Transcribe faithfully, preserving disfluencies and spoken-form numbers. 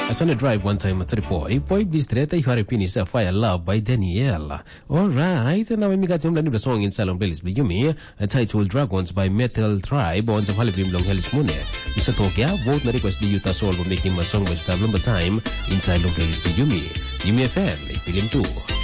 Asana drive one time at boy, boy bistreta y haripini sa Fire Love by Danielle. Alright, now we got the song in Salon Bellis Biyumi, titled Dragons by Metal Tribe on the Halibim Long Hellis Mune. Isa Tokya, vote na request di Utah Soul for making my song by Stab Number Time in Salon Bellis Biyumi. Yumi F M, ipilim two.